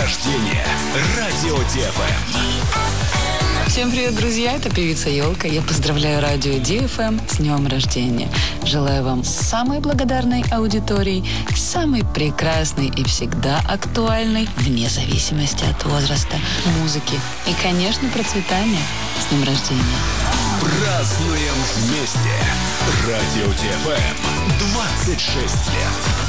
рождения. Радио ДФМ. Всем привет, друзья! Это певица Ёлка. Я поздравляю радио DFM с днем рождения. Желаю вам самой благодарной аудитории, самой прекрасной и всегда актуальной, вне зависимости от возраста, музыки и, конечно, процветания. С днем рождения! Празднуем вместе. Радио ДФМ. 26 лет.